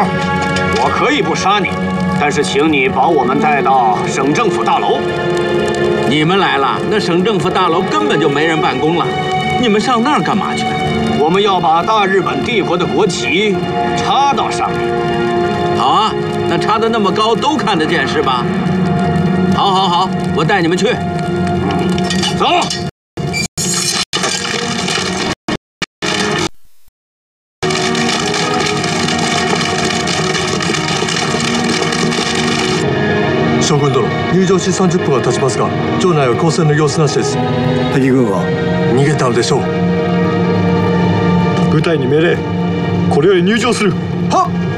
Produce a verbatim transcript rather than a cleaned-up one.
好，我可以不杀你，但是请你把我们带到省政府大楼。 你们来了，那省政府大楼根本就没人办公了，你们上那儿干嘛去？ 我们要把大日本帝国的国旗插到上面。 好啊，那插得那么高，都看得见是吧？好，好，好，我带你们去。 走。 将軍殿、入場しさんじゅっぷんが経ちますが、城内は交戦の様子なしです。敵軍は逃げたのでしょう。部隊に命令、これより入場する。はっ。